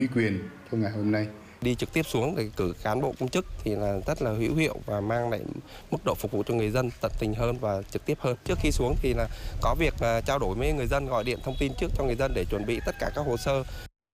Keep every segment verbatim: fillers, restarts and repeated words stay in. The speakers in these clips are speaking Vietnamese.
ủy quyền trong ngày hôm nay. Đi trực tiếp xuống để cử cán bộ công chức thì là rất là hữu hiệu và mang lại mức độ phục vụ cho người dân tận tình hơn và trực tiếp hơn. Trước khi xuống thì là có việc trao đổi với người dân, gọi điện thông tin trước cho người dân để chuẩn bị tất cả các hồ sơ.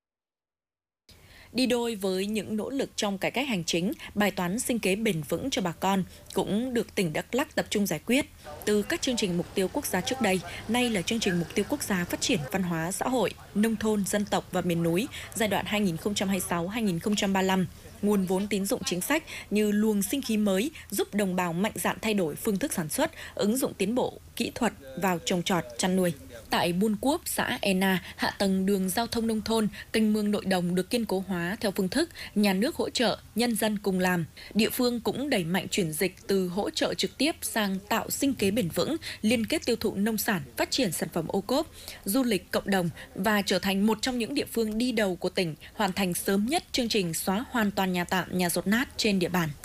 Đi đôi với những nỗ lực trong cải cách hành chính, bài toán sinh kế bền vững cho bà con cũng được tỉnh Đắk Lắk tập trung giải quyết. Từ các chương trình mục tiêu quốc gia trước đây, nay là chương trình mục tiêu quốc gia phát triển văn hóa xã hội, nông thôn, dân tộc và miền núi giai đoạn hai nghìn không trăm hai mươi sáu đến hai nghìn không trăm ba mươi lăm. Nguồn vốn tín dụng chính sách như luồng sinh khí mới giúp đồng bào mạnh dạn thay đổi phương thức sản xuất, ứng dụng tiến bộ kỹ thuật vào trồng trọt, chăn nuôi. Tại Buôn Cuốc, xã Ena, hạ tầng đường giao thông nông thôn, kênh mương nội đồng được kiên cố hóa theo phương thức nhà nước hỗ trợ, nhân dân cùng làm. Địa phương cũng đẩy mạnh chuyển dịch từ hỗ trợ trực tiếp sang tạo sinh kế bền vững, liên kết tiêu thụ nông sản, phát triển sản phẩm ô cốp, du lịch cộng đồng và trở thành một trong những địa phương đi đầu của tỉnh hoàn thành sớm nhất chương trình xóa hoàn toàn nhà tạm, nhà dột nát trên địa bàn.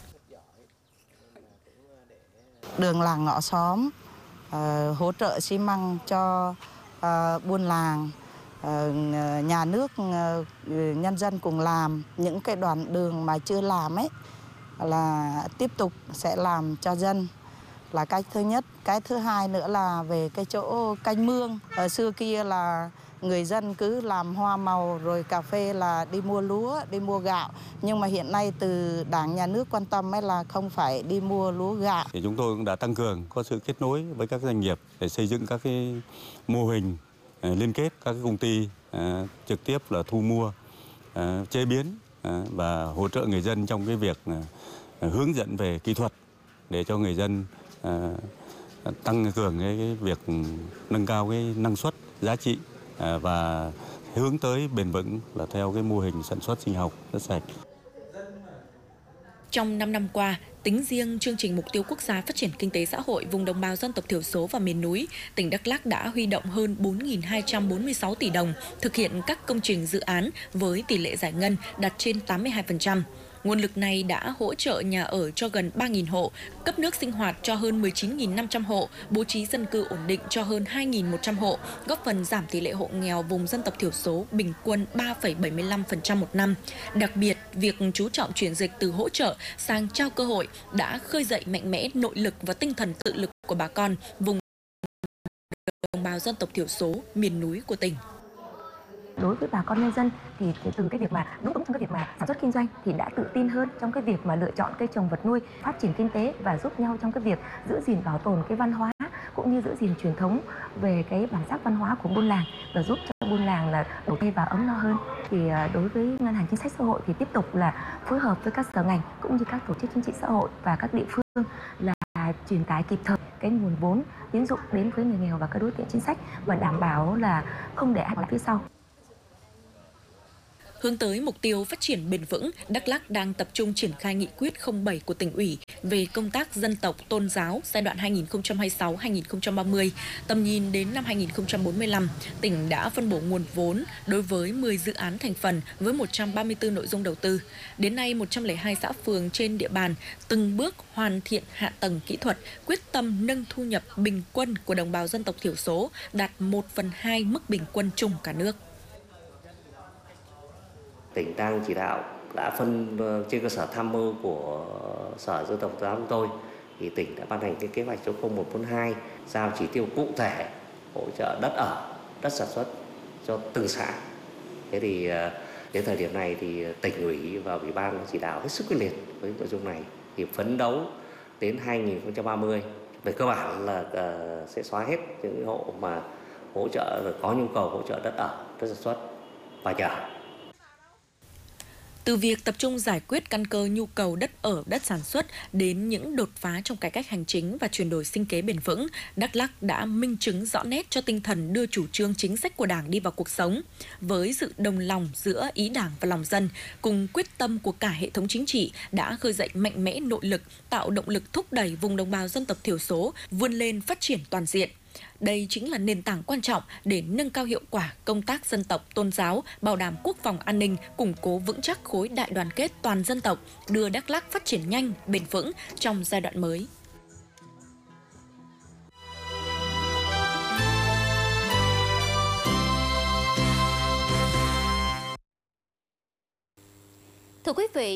Đường làng ngõ xóm, uh, hỗ trợ xi măng cho uh, buôn làng, uh, nhà nước, uh, nhân dân cùng làm. Những cái đoạn đường mà chưa làm ấy là tiếp tục sẽ làm cho dân là cái thứ nhất. Cái thứ hai nữa là về cái chỗ canh mương. Ở xưa kia là người dân cứ làm hoa màu rồi cà phê là đi mua lúa, đi mua gạo. Nhưng mà hiện nay từ Đảng, Nhà nước quan tâm ấy là không phải đi mua lúa gạo. Thì chúng tôi cũng đã tăng cường có sự kết nối với các doanh nghiệp để xây dựng các cái mô hình liên kết các cái công ty à, trực tiếp là thu mua, à, chế biến à, và hỗ trợ người dân trong cái việc à, hướng dẫn về kỹ thuật để cho người dân à, tăng cường cái, cái việc nâng cao cái năng suất, giá trị à, và hướng tới bền vững là theo cái mô hình sản xuất sinh học rất sạch. Trong năm năm qua, tính riêng chương trình mục tiêu quốc gia phát triển kinh tế xã hội vùng đồng bào dân tộc thiểu số và miền núi, tỉnh Đắk Lắk đã huy động hơn bốn nghìn hai trăm bốn mươi sáu tỷ đồng thực hiện các công trình dự án với tỷ lệ giải ngân đạt trên tám mươi hai phần trăm. Nguồn lực này đã hỗ trợ nhà ở cho gần ba nghìn hộ, cấp nước sinh hoạt cho hơn mười chín nghìn năm trăm hộ, bố trí dân cư ổn định cho hơn hai nghìn một trăm hộ, góp phần giảm tỷ lệ hộ nghèo vùng dân tộc thiểu số bình quân ba phẩy bảy mươi lăm phần trăm một năm. Đặc biệt, việc chú trọng chuyển dịch từ hỗ trợ sang trao cơ hội đã khơi dậy mạnh mẽ nội lực và tinh thần tự lực của bà con vùng đồng bào dân tộc thiểu số miền núi của tỉnh. Đối với bà con nhân dân thì từ cái việc mà đúng đúng trong cái việc mà sản xuất kinh doanh thì đã tự tin hơn trong cái việc mà lựa chọn cây trồng vật nuôi, phát triển kinh tế và giúp nhau trong cái việc giữ gìn bảo tồn cái văn hóa cũng như giữ gìn truyền thống về cái bản sắc văn hóa của buôn làng và giúp cho buôn làng là đổi thay và ấm no hơn. Thì đối với ngân hàng chính sách xã hội thì tiếp tục là phối hợp với các sở ngành cũng như các tổ chức chính trị xã hội và các địa phương là truyền tải kịp thời cái nguồn vốn tín dụng đến với người nghèo và các đối tượng chính sách và đảm bảo là không để ai lại phía sau. Hướng tới mục tiêu phát triển bền vững, Đắk Lắk đang tập trung triển khai nghị quyết không bảy của tỉnh ủy về công tác dân tộc tôn giáo giai đoạn hai nghìn không trăm hai mươi sáu đến hai nghìn không trăm ba mươi. Tầm nhìn đến năm hai nghìn không trăm bốn mươi lăm, tỉnh đã phân bổ nguồn vốn đối với mười dự án thành phần với một trăm ba mươi tư nội dung đầu tư. Đến nay, một trăm lẻ hai xã phường trên địa bàn từng bước hoàn thiện hạ tầng kỹ thuật, quyết tâm nâng thu nhập bình quân của đồng bào dân tộc thiểu số đạt một phần hai mức bình quân chung cả nước. Tỉnh đang chỉ đạo đã phân trên cơ sở tham mưu của Sở Dân tộc giáo chúng tôi thì tỉnh đã ban hành cái kế hoạch số không một bốn hai giao chỉ tiêu cụ thể hỗ trợ đất ở, đất sản xuất cho từng xã. Thế thì đến thời điểm này thì tỉnh ủy và ủy ban chỉ đạo hết sức quyết liệt với nội dung này thì phấn đấu đến hai nghìn không trăm ba mươi về cơ bản là sẽ xóa hết những hộ mà hỗ trợ có nhu cầu hỗ trợ đất ở, đất sản xuất và nhà. Từ việc tập trung giải quyết căn cơ nhu cầu đất ở, đất sản xuất đến những đột phá trong cải cách hành chính và chuyển đổi sinh kế bền vững, Đắk Lắk đã minh chứng rõ nét cho tinh thần đưa chủ trương chính sách của Đảng đi vào cuộc sống. Với sự đồng lòng giữa ý Đảng và lòng dân, cùng quyết tâm của cả hệ thống chính trị đã khơi dậy mạnh mẽ nội lực, tạo động lực thúc đẩy vùng đồng bào dân tộc thiểu số vươn lên phát triển toàn diện. Đây chính là nền tảng quan trọng để nâng cao hiệu quả công tác dân tộc, tôn giáo, bảo đảm quốc phòng an ninh, củng cố vững chắc khối đại đoàn kết toàn dân tộc, đưa Đắk Lắk phát triển nhanh, bền vững trong giai đoạn mới. Thưa quý vị,